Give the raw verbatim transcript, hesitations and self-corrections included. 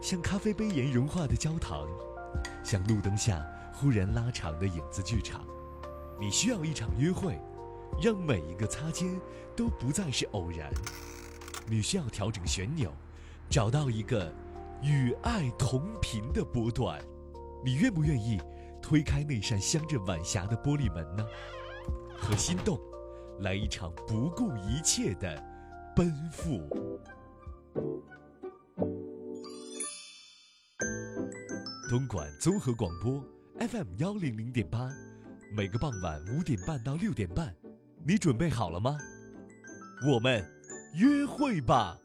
像咖啡杯沿融化的焦糖，像路灯下忽然拉长的影子剧场。你需要一场约会，让每一个擦肩都不再是偶然。你需要调整旋钮，找到一个与爱同频的波段。你愿不愿意推开那扇镶着晚霞的玻璃门呢？和心动来一场不顾一切的奔赴。东莞综合广播 F M 幺零零点八，每个傍晚五点半到六点半，你准备好了吗？我们约会吧。